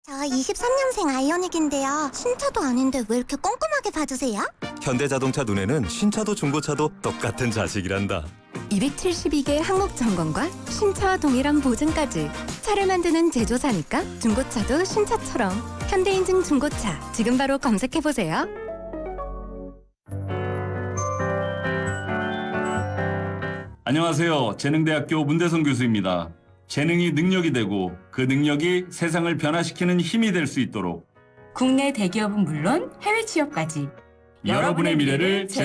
저 23년생 아이오닉인데요. 신차도 아닌데 왜 이렇게 꼼꼼하게 봐주세요? 현대자동차 눈에는 신차도 중고차도 똑같은 자식이란다. 272개 항목 점검과 신차와 동일한 보증까지. 차를 만드는 제조사니까 중고차도 신차처럼. 현대인증 중고차 지금 바로 검색해보세요. 안녕하세요. 재능대학교 문대성 교수입니다. 재능이 능력이 되고 그 능력이 세상을 변화시키는 힘이 될 수 있도록 국내 대기업은 물론 해외 취업까지 여러분의 미래를